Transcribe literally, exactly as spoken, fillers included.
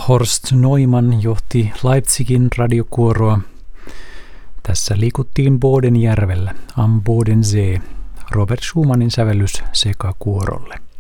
Horst Neumann johti Leipzigin radiokuoroa. Tässä liikuttiin Bodenjärvellä, Am Bodensee, Robert Schumannin sävellys sekakuorolle.